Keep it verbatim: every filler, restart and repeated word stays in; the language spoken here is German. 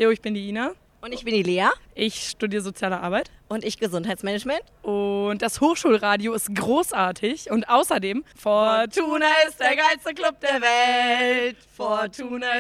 Jo, ich bin die Ina. Und ich bin die Lea. Ich studiere Soziale Arbeit. Und ich Gesundheitsmanagement. Und das Hochschulradio ist großartig. Und außerdem, Fortuna ist der geilste Club der Welt. Fortuna